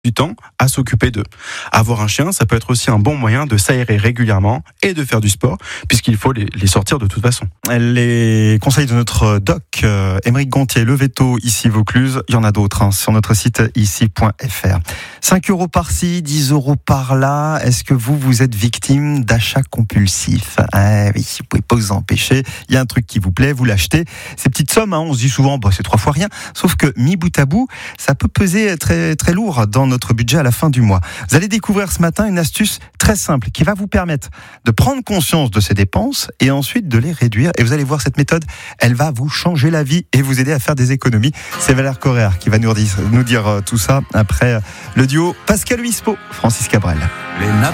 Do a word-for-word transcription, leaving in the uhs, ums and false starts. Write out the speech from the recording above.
du temps à s'occuper d'eux. Avoir un chien, ça peut être aussi un bon moyen de s'aérer régulièrement et de faire du sport, puisqu'il faut les, les sortir de toute façon. Les conseils de notre doc, euh, Émeric Gontier, le veto ici Vaucluse, il y en a d'autres hein, sur notre site ici point f r. cinq euros par-ci, dix euros par-là, est-ce que vous, vous êtes victime d'achats compulsifs? Ah oui, vous pouvez pas vous empêcher, il y a un truc qui vous plaît, vous l'achetez. Ces petites sommes, hein, on se dit souvent, bah, c'est trois fois rien, sauf que mis bout à bout, ça peut peser très, très lourd dans notre budget à la fin du mois. Vous allez découvrir ce matin une astuce très simple qui va vous permettre de prendre conscience de ces dépenses et ensuite de les réduire. Et vous allez voir, cette méthode, elle va vous changer la vie et vous aider à faire des économies. C'est Valère Correa qui va nous dire, nous dire tout ça après le duo Pascal Obispo, Francis Cabrel.